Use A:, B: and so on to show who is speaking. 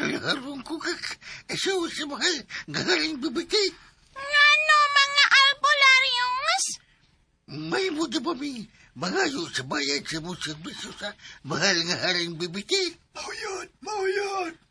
A: Harong ko kak, esaw sa mahal, gaharing bibiti.
B: Ngano mga albularyo's?
A: May mo na mami, mangayo sa bayan sa mong serbisyo sa mahal nga haring bibiti.
C: Mauyod!